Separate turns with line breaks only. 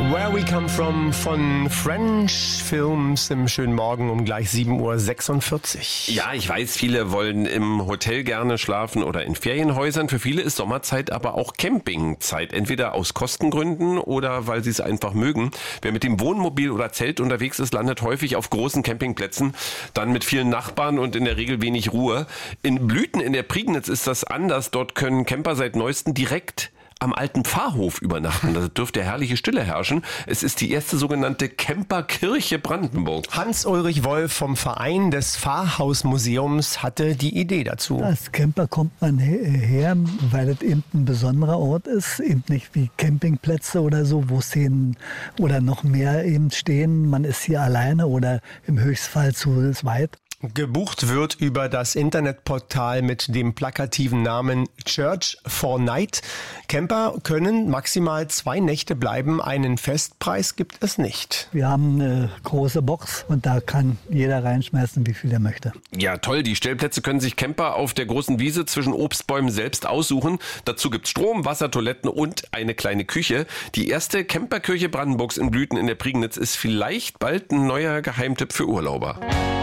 Where We Come From von French Films im schönen Morgen um gleich 7:46 Uhr.
Ja, ich weiß, viele wollen im Hotel gerne schlafen oder in Ferienhäusern. Für viele ist Sommerzeit aber auch Campingzeit. Entweder aus Kostengründen oder weil sie es einfach mögen. Wer mit dem Wohnmobil oder Zelt unterwegs ist, landet häufig auf großen Campingplätzen. Dann mit vielen Nachbarn und in der Regel wenig Ruhe. In Blüten in der Prignitz ist das anders. Dort können Camper seit neuestem direkt am alten Pfarrhof übernachten. Da dürfte herrliche Stille herrschen. Es ist die erste sogenannte Camperkirche Brandenburg.
Hans-Ulrich Wolf vom Verein des Pfarrhausmuseums hatte die Idee dazu.
Als Camper kommt man her, weil es eben ein besonderer Ort ist. Eben nicht wie Campingplätze oder so, wo Szenen oder noch mehr eben stehen. Man ist hier alleine oder im Höchstfall zu zweit.
Gebucht wird über das Internetportal mit dem plakativen Namen Church for Night. Camper können maximal 2 Nächte bleiben. Einen Festpreis gibt es nicht.
Wir haben eine große Box und da kann jeder reinschmeißen, wie viel er möchte.
Ja, toll. Die Stellplätze können sich Camper auf der großen Wiese zwischen Obstbäumen selbst aussuchen. Dazu gibt's Strom, Wasser, Toiletten und eine kleine Küche. Die erste Camperkirche Brandenburgs in Blüten in der Prignitz ist vielleicht bald ein neuer Geheimtipp für Urlauber.